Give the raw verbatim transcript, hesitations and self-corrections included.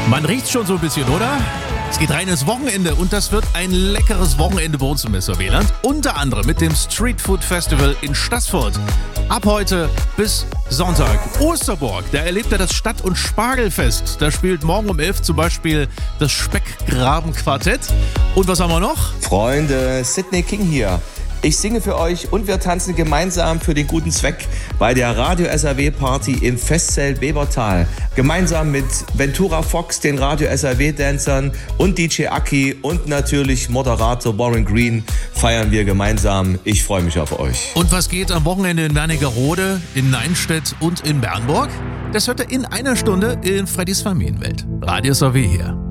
Man riecht's schon so ein bisschen, oder? Es geht rein ins Wochenende und das wird ein leckeres Wochenende bei uns im Messerweland. Unter anderem mit dem Street Food Festival in Staßfurt. Ab heute bis Sonntag. Osterburg, da erlebt er das Stadt- und Spargelfest. Da spielt morgen um elf zum Beispiel das Speckgrabenquartett. Und was haben wir noch? Freunde, Sydney King hier. Ich singe für euch und wir tanzen gemeinsam für den guten Zweck bei der Radio S R W Party im Festzelt Bebertal. Gemeinsam mit Ventura Fox, den Radio S R W-Dancern und D J Aki und natürlich Moderator Warren Green feiern wir gemeinsam. Ich freue mich auf euch. Und was geht am Wochenende in Wernigerode, in Neinstedt und in Bernburg? Das hört ihr in einer Stunde in Freddys Familienwelt. Radio S R W hier.